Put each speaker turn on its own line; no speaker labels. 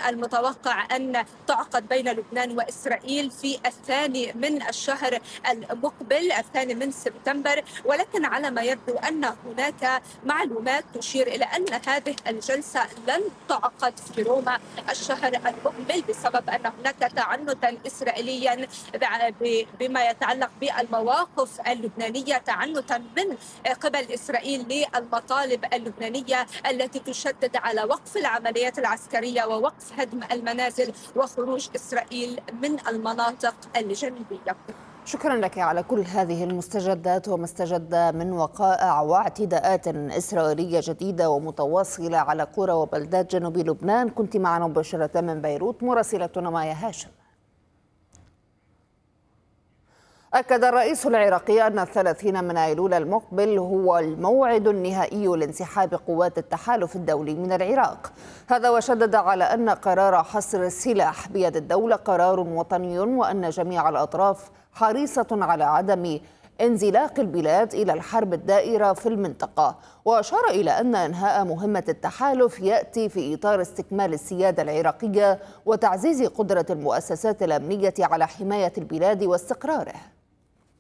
المتوقع أن تعقد بين لبنان وإسرائيل في الثاني من الشهر المقبل، الثاني من سبتمبر. ولكن على ما يبدو أن هناك معلومات تشير إلى أن هذه الجلسة لن تعقد في روما الشهر المقبل بسبب أن هناك تعنتا إسرائيليا بما يتعلق بالمواقف اللبنانية، تعنتا من قبل إسرائيل للمطالب اللبنانية التي تشدد على وقف العمليات العسكرية ووقف هدم المنازل وخروج إسرائيل من المناطق الجنوبية.
شكرا لك على كل هذه المستجدات وما استجد من وقائع واعتداءات إسرائيلية جديدة ومتواصلة على قرى وبلدات جنوب لبنان. كنت معنا مباشرة من بيروت مراسلتنا مايا هاشم. أكد الرئيس العراقي أن 30 من أيلول المقبل هو الموعد النهائي لانسحاب قوات التحالف الدولي من العراق. هذا وشدد على أن قرار حصر السلاح بيد الدولة قرار وطني، وأن جميع الأطراف حريصة على عدم انزلاق البلاد إلى الحرب الدائرة في المنطقة. وأشار إلى أن إنهاء مهمة التحالف يأتي في إطار استكمال السيادة العراقية وتعزيز قدرة المؤسسات الأمنية على حماية البلاد واستقراره.